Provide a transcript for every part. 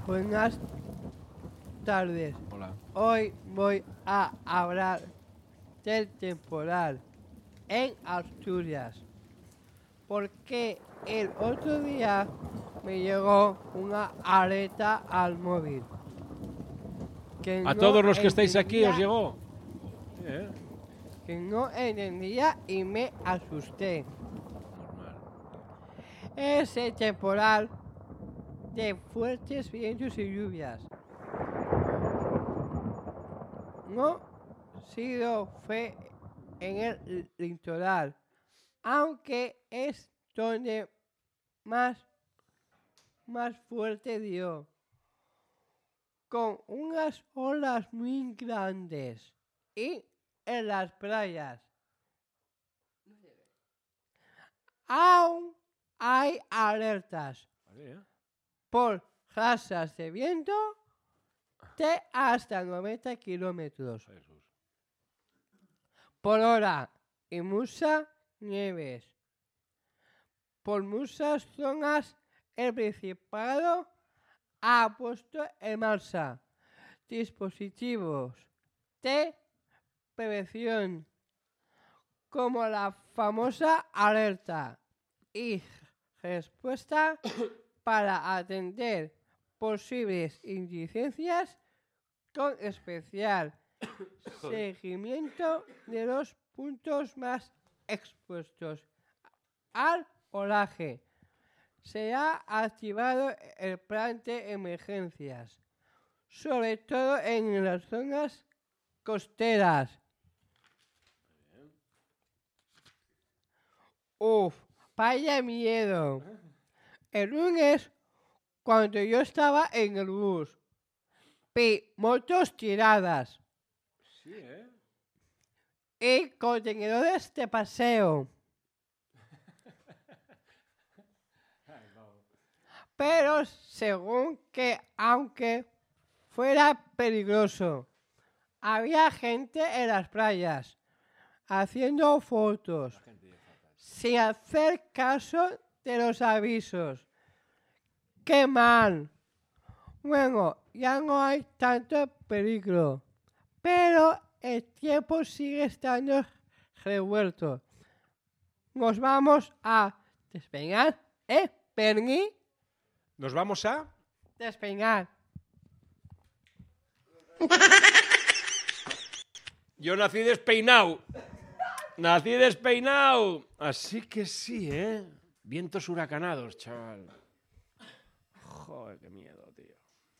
Buenas tardes. Hola. Hoy voy a hablar del temporal en Asturias. Porque el otro día me llegó una alerta al móvil. A todos los que estáis aquí os llegó. Que no entendía y me asusté. Normal. Ese temporal de fuertes vientos y lluvias. No fue en el litoral, aunque es donde más fuerte dio, con unas olas muy grandes y en las playas. Aún hay alertas por rachas de viento de hasta 90 kilómetros por hora y muchas nieves. Por muchas zonas el Principado ha puesto en marcha dispositivos de prevención como la famosa alerta y respuesta para atender posibles incidencias con especial seguimiento de los puntos más expuestos al olaje. Se ha activado el plan de emergencias, sobre todo en las zonas costeras. Uf, vaya miedo. El lunes, cuando yo estaba en el bus, vi motos tiradas. Sí, Y contenedores de paseo. Pero según que, aunque fuera peligroso, había gente en las playas haciendo fotos sin hacer caso de los avisos. ¡Qué mal! Bueno, ya no hay tanto peligro, pero el tiempo sigue estando revuelto. Nos vamos a despeñar, Bernie? ¿Nos vamos a? Despeñar. Yo nací despeinado. Nací despeinado. Así que sí, vientos huracanados, chaval. Joder, qué miedo, tío.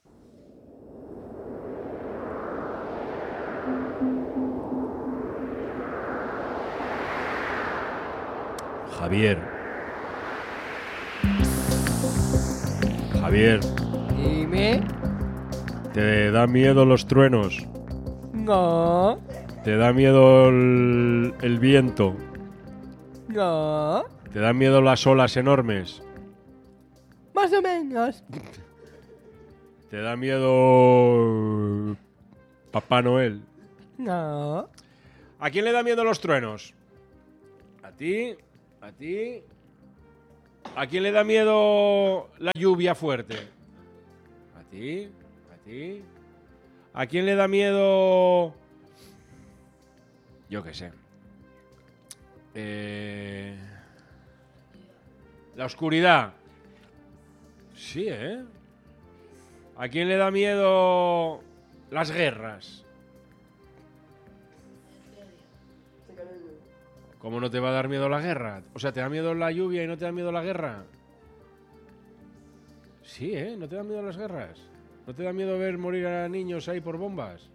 Javier, Dime. ¿te da miedo los truenos? No. ¿Te da miedo el viento? No. ¿Te da miedo las olas enormes? Más o menos. ¿Te da miedo Papá Noel? No. ¿A quién le da miedo los truenos? ¿A ti? ¿A ti? ¿A quién le da miedo la lluvia fuerte? ¿A ti? ¿A ti? ¿A quién le da miedo? Yo qué sé. La oscuridad. Sí, ¿A quién le da miedo las guerras? ¿Cómo no te va a dar miedo la guerra? O sea, ¿te da miedo la lluvia y no te da miedo la guerra? Sí, ¿no te da miedo las guerras? ¿No te da miedo ver morir a niños ahí por bombas?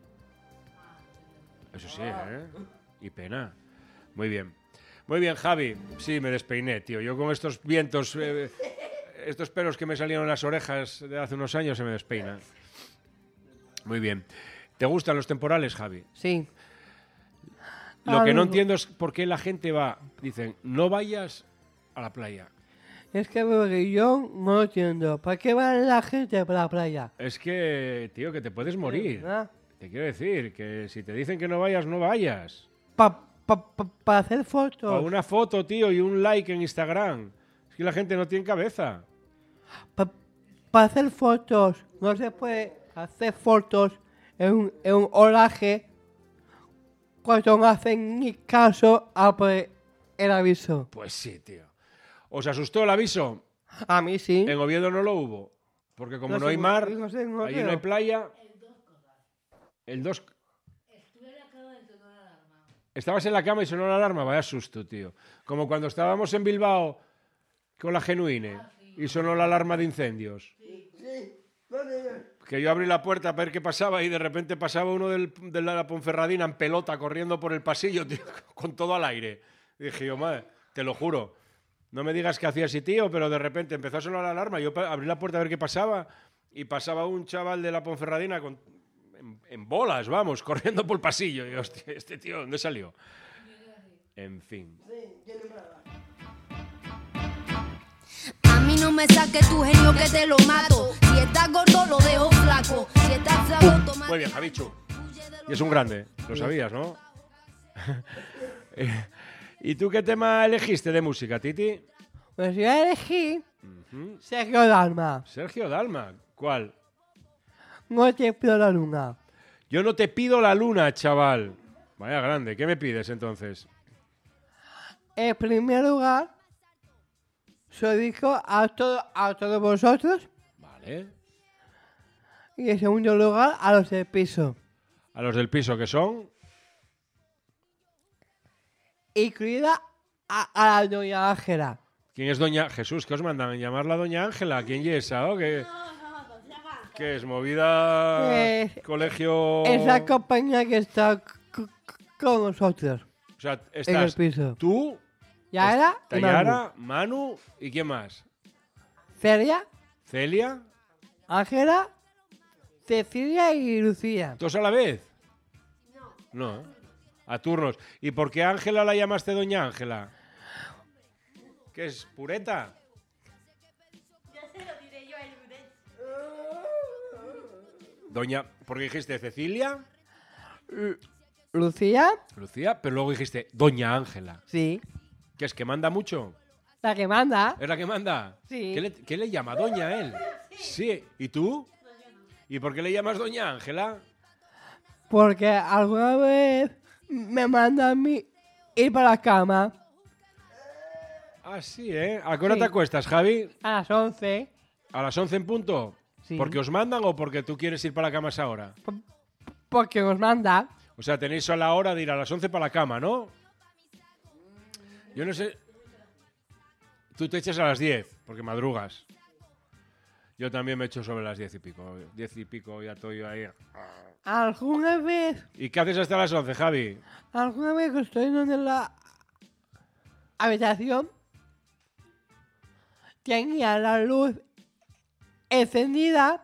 Eso sí, Y pena. Muy bien. Muy bien, Javi. Sí, me despeiné, tío. Yo con estos vientos, estos pelos que me salieron en las orejas de hace unos años se me despeinan. Muy bien. ¿Te gustan los temporales, Javi? Sí. Lo que no entiendo es por qué la gente va, dicen, no vayas a la playa. Es que yo no entiendo. ¿Para qué va la gente para la playa? Es que, tío, que te puedes morir. ¿Verdad? Te quiero decir que si te dicen que no vayas, no vayas. Para hacer fotos. Para una foto, tío, y un like en Instagram. Es que la gente no tiene cabeza. para hacer fotos no se puede hacer fotos en un olaje cuando no hacen ni caso a por el aviso. Pues sí, tío. ¿Os asustó el aviso? A mí sí. En Oviedo no lo hubo. Porque como no hay mar, allí no hay playa. El 2. Estabas en la cama y sonó la alarma. Vaya susto, tío. Como cuando estábamos en Bilbao con la Genuine y sonó la alarma de incendios. Que yo abrí la puerta a ver qué pasaba y de repente pasaba uno de la Ponferradina en pelota corriendo por el pasillo, tío, con todo al aire. Y dije yo, madre, te lo juro. No me digas qué hacía así, tío, pero de repente empezó a sonar la alarma. Yo abrí la puerta a ver qué pasaba y pasaba un chaval de la Ponferradina en bolas, vamos, corriendo por el pasillo. Y yo, hostia, este tío, ¿dónde salió? En fin. A mí no me saques tu genio que te lo mato. Si estás gordo lo dejo flaco. Si estás flaco toma. Muy bien, Javichu. Y es un grande, lo sabías, ¿no? ¿Y tú qué tema elegiste de música, Titi? Pues yo elegí Sergio Dalma. Sergio Dalma, ¿cuál? No te pido la luna. Yo no te pido la luna, chaval. Vaya grande, ¿qué me pides entonces? En primer lugar, se lo dedico a todos vosotros. Vale. Y en segundo lugar, a los del piso. ¿A los del piso que son? Incluida a la doña Ángela. ¿Quién es doña Jesús? ¿Qué os mandan? ¿Llamarla doña Ángela? ¿Quién es esa? ¿O qué es? ¿Movida colegio? Esa compañía que está con nosotros. O sea, en el estás piso. tú, Yara y Tayara, Manu, ¿y quién más? Celia, ¿Celia? Ángela, Cecilia y Lucía. ¿Todos a la vez? No. A turnos. ¿Y por qué Ángela la llamaste doña Ángela? ¿Qué es? ¿Pureta? Ya se lo diré yo a Lourdes. Doña, porque dijiste Cecilia, Lucía, Lucía, pero luego dijiste doña Ángela. sí. ¿Qué es? ¿Que manda mucho? La que manda. ¿Es la que manda? Sí. ¿Qué le llama? ¿Doña a él? Sí. ¿Y tú? ¿Y por qué le llamas doña Ángela? Porque alguna vez me manda a mí ir para la cama Ah, sí, ¿eh? ¿A qué hora Sí. te acuestas, Javi? a las 11. ¿A las 11 en punto? Sí. ¿Porque os mandan o porque tú quieres ir para la cama a esa hora? Porque nos manda. O sea, tenéis a la hora de ir a las 11 para la cama, ¿no? Yo no sé... Tú te echas a las 10, porque madrugas. Yo también me echo sobre las 10 y pico. 10 y pico ya estoy ahí. Alguna vez ¿Y qué haces hasta las 11, Javi? que estoy en la habitación, tenía la luz encendida.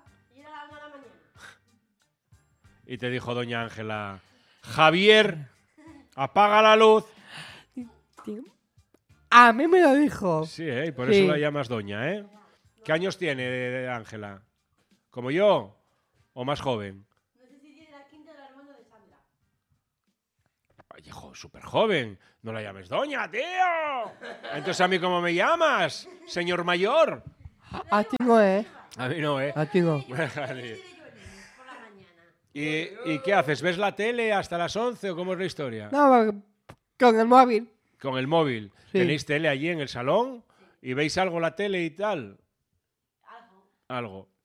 Y te dijo doña Ángela, Javier, apaga la luz. A mí me lo dijo. Sí, ¿eh? Y por Sí. eso la llamas doña, ¿eh? ¿Qué años tiene de Ángela? ¿Como yo? ¿O más joven? No sé si tiene la quinta del hermano de Sandra. Ay, hijo, súper joven. No la llames doña, tío. Entonces, ¿a mí cómo me llamas? Señor mayor. A ti no, A mí no, ¿eh? A ti no. Por la mañana. ¿Y qué haces? ¿Ves la tele hasta las 11 o cómo es la historia? No, con el móvil. Con el móvil. Sí. ¿Tenéis tele allí en el salón? ¿Y veis algo la tele y tal? Algo.